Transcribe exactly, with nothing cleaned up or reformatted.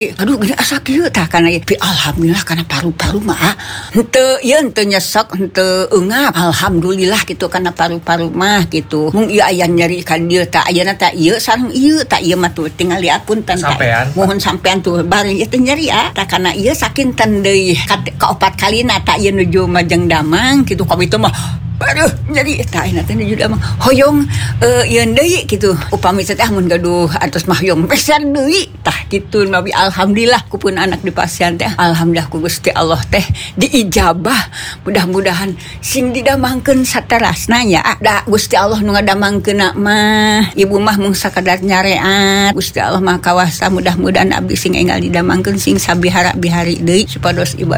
Aduh gini asa kieu tah kana ieu. Alhamdulillah kana paru-paru mah henteu ieu henteu nyesek henteu eungap. Alhamdulillah gitu kana paru-paru mah gitu. Mung ieu aya nyeri ka dieu tah ayeuna tah ieu sareng ieu tah ieu mah tuh tinggal diapunten tah. Mohon sampean tuh bari ieu teh nyeri ah. Tah kana ieu sakinten deui ka kaopat kalina tah ieu nuju Majeng Damang gitu ka itu mah. Aduh nyeri tah ayeuna teh nuju Damang. Hoyong uh, ieu deui gitu. Upami teh mun gaduh atos mah hoyong peser deui tah kitu nabi. Alhamdulillah kupun anak di pasien teh alhamdulillah ku Gusti Allah teh diijabah. Mudah-mudahan sing didamangkeun saterasna nya da Gusti Allah nu ngadamangkeunna mah ibu mah mung sakadar nyareat. Gusti Allah mah kawasa mudah-mudahan abdi sing enggal didamangkeun sing sabihara bihari deui supados ibadah